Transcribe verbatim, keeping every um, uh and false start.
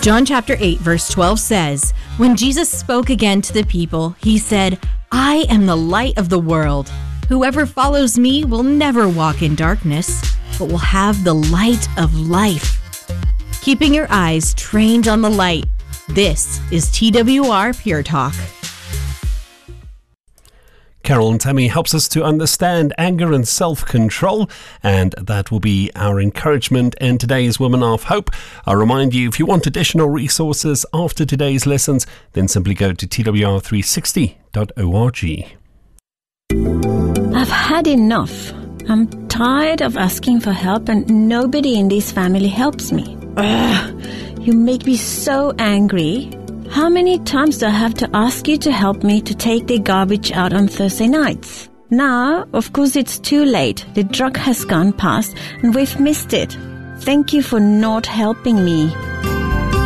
John chapter eight, verse twelve says, "When Jesus spoke again to the people, he said, 'I am the light of the world. Whoever follows me will never walk in darkness, but will have the light of life.'" Keeping your eyes trained on the light. This is T W R Pure Talk. Carol and Tammy helps us to understand anger and self-control, and that will be our encouragement in today's Woman of Hope. I'll remind you, if you want additional resources after today's lessons, then simply go to T W R three sixty dot org. I've had enough. I'm tired of asking for help and nobody in this family helps me. Ugh, you make me so angry. How many times do I have to ask you to help me to take the garbage out on Thursday nights? Now, of course, it's too late. The truck has gone past and we've missed it. Thank you for not helping me.